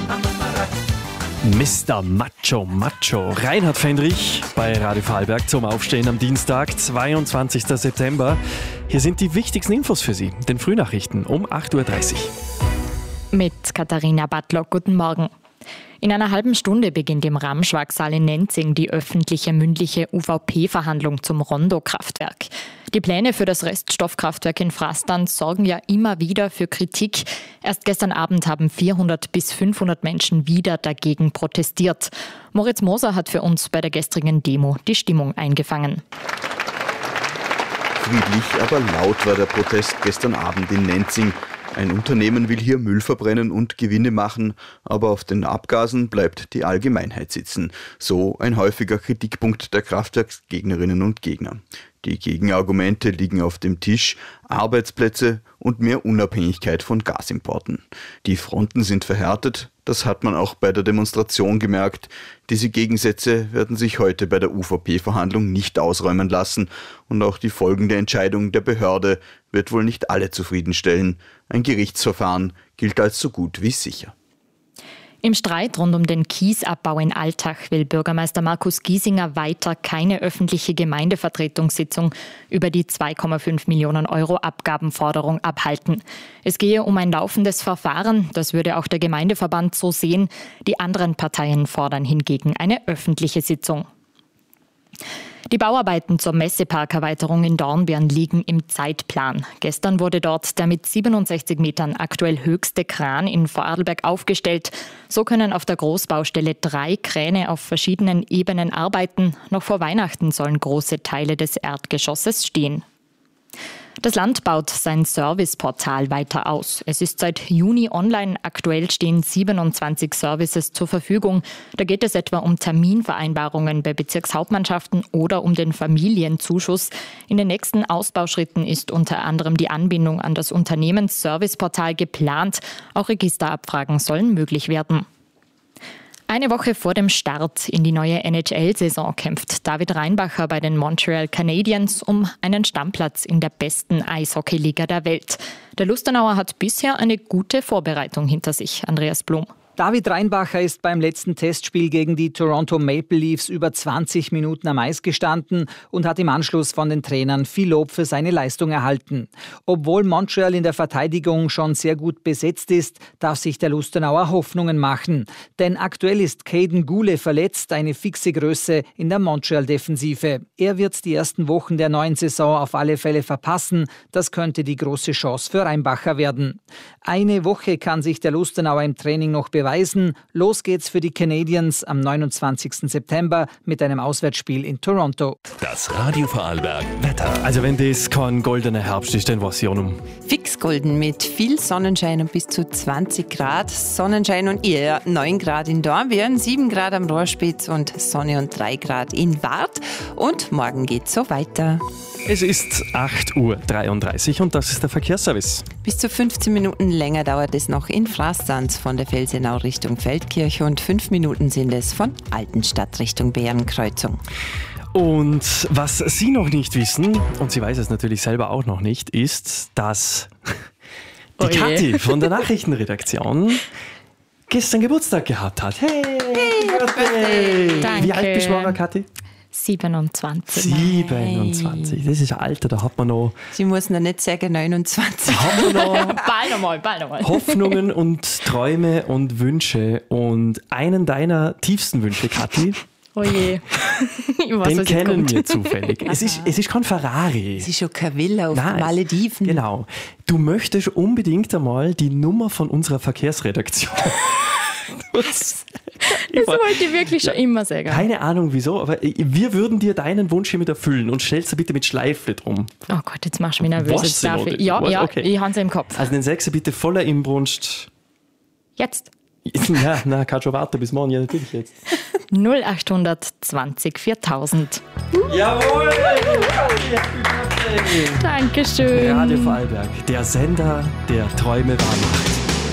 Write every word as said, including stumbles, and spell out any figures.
Mister Macho Macho, Reinhard Fendrich bei Radio Vorarlberg zum Aufstehen am Dienstag, zweiundzwanzigsten September. Hier sind die wichtigsten Infos für Sie, den Frühnachrichten um acht Uhr dreißig. Mit Katharina Badlock, guten Morgen. In einer halben Stunde beginnt im Ramschwag-Saal in Nenzing die öffentliche mündliche U V P-Verhandlung zum Rondo-Kraftwerk. Die Pläne für das Reststoffkraftwerk in Frastan sorgen ja immer wieder für Kritik. Erst gestern Abend haben vierhundert bis fünfhundert Menschen wieder dagegen protestiert. Moritz Moser hat für uns bei der gestrigen Demo die Stimmung eingefangen. Friedlich, aber laut war der Protest gestern Abend in Nenzing. Ein Unternehmen will hier Müll verbrennen und Gewinne machen, aber auf den Abgasen bleibt die Allgemeinheit sitzen. So ein häufiger Kritikpunkt der Kraftwerksgegnerinnen und Gegner. Die Gegenargumente liegen auf dem Tisch: Arbeitsplätze und mehr Unabhängigkeit von Gasimporten. Die Fronten sind verhärtet, das hat man auch bei der Demonstration gemerkt. Diese Gegensätze werden sich heute bei der U V P-Verhandlung nicht ausräumen lassen und auch die folgende Entscheidung der Behörde wird wohl nicht alle zufriedenstellen. Ein Gerichtsverfahren gilt als so gut wie sicher. Im Streit rund um den Kiesabbau in Altach will Bürgermeister Markus Giesinger weiter keine öffentliche Gemeindevertretungssitzung über die zwei Komma fünf Millionen Euro Abgabenforderung abhalten. Es gehe um ein laufendes Verfahren, das würde auch der Gemeindeverband so sehen. Die anderen Parteien fordern hingegen eine öffentliche Sitzung. Die Bauarbeiten zur Messeparkerweiterung in Dornbirn liegen im Zeitplan. Gestern wurde dort der mit siebenundsechzig Metern aktuell höchste Kran in Vorarlberg aufgestellt. So können auf der Großbaustelle drei Kräne auf verschiedenen Ebenen arbeiten. Noch vor Weihnachten sollen große Teile des Erdgeschosses stehen. Das Land baut sein Serviceportal weiter aus. Es ist seit Juni online. Aktuell stehen siebenundzwanzig Services zur Verfügung. Da geht es etwa um Terminvereinbarungen bei Bezirkshauptmannschaften oder um den Familienzuschuss. In den nächsten Ausbauschritten ist unter anderem die Anbindung an das Unternehmensserviceportal geplant. Auch Registerabfragen sollen möglich werden. Eine Woche vor dem Start in die neue N H L-Saison kämpft David Reinbacher bei den Montreal Canadiens um einen Stammplatz in der besten Eishockeyliga der Welt. Der Lustenauer hat bisher eine gute Vorbereitung hinter sich. Andreas Blum. David Reinbacher ist beim letzten Testspiel gegen die Toronto Maple Leafs über zwanzig Minuten am Eis gestanden und hat im Anschluss von den Trainern viel Lob für seine Leistung erhalten. Obwohl Montreal in der Verteidigung schon sehr gut besetzt ist, darf sich der Lustenauer Hoffnungen machen. Denn aktuell ist Caden Gule verletzt, eine fixe Größe in der Montreal-Defensive. Er wird die ersten Wochen der neuen Saison auf alle Fälle verpassen. Das könnte die große Chance für Reinbacher werden. Eine Woche kann sich der Lustenauer im Training noch beweisen. Los geht's für die Canadiens am neunundzwanzigsten September mit einem Auswärtsspiel in Toronto. Das Radio Vorarlberg Wetter. Also wenn das kein goldener Herbst ist, dann was ja um. Fix golden mit viel Sonnenschein und bis zu zwanzig Grad. Sonnenschein und eher neun Grad in Dornbirn, sieben Grad am Rohrspitz und Sonne und drei Grad in Waadt. Und morgen geht's so weiter. Es ist acht Uhr dreiunddreißig und das ist der Verkehrsservice. Bis zu fünfzehn Minuten länger dauert es noch in Frastanz von der Felsenau Richtung Feldkirch und fünf Minuten sind es von Altenstadt Richtung Bärenkreuzung. Und was Sie noch nicht wissen, und Sie weiß es natürlich selber auch noch nicht, ist, dass die Oh je. Kathi von der Nachrichtenredaktion gestern Geburtstag gehabt hat. Hey, Birthday! Danke. Wie alt bist du, Kathi? siebenundzwanzig. siebenundzwanzig. Das ist ein Alter, da hat man noch, Sie muss noch nicht sagen neunundzwanzig. da hat man noch Bald einmal, bald einmal. Hoffnungen und Träume und Wünsche. Und einen deiner tiefsten Wünsche, Kathi, Oh je. Ich weiß, den was jetzt kennen kommt. wir zufällig. Es ist, es ist kein Ferrari. Es ist schon keine Villa auf Nein, Malediven. Genau. Du möchtest unbedingt einmal die Nummer von unserer Verkehrsredaktion. Das, Das wollte ich wirklich schon immer sagen. keine Ahnung wieso, aber wir würden dir deinen Wunsch hiermit erfüllen und stellst du bitte mit Schleife drum. Oh Gott, jetzt machst du mich nervös. Was Jetzt denn, darf oder? ich. Ja, Was? ja, Okay. ich habe es im Kopf. Also den Sechser bitte voller Inbrunst. Jetzt. Ja, na, kann schon warten bis morgen, ja natürlich jetzt. null acht zwanzig viertausend. Jawohl! Dankeschön. Radio Vorarlberg, der Sender, der Träume wahr macht.